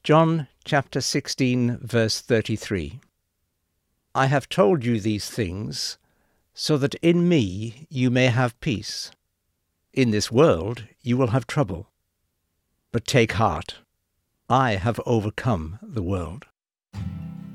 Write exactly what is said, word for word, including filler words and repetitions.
John chapter sixteen, verse thirty-three. I have told you these things, so that in me you may have peace. In this world you will have trouble. But take heart, I have overcome the world.